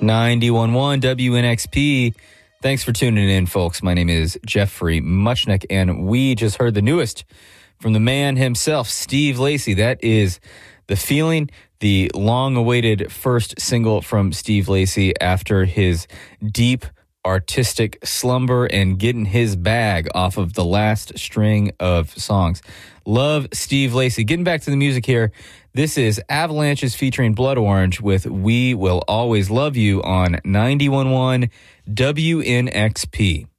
91.1 WNXP. Thanks for tuning in, folks. My name is Jeffrey Muchnick, and we just heard the newest from the man himself, Steve Lacy. That is The Feeling, the long-awaited first single from Steve Lacy after his deep artistic slumber and getting his bag off of the last string of songs. Love Steve Lacy. Getting back to the music here, this is Avalanches featuring Blood Orange with We Will Always Love You on 91.1 WNXP.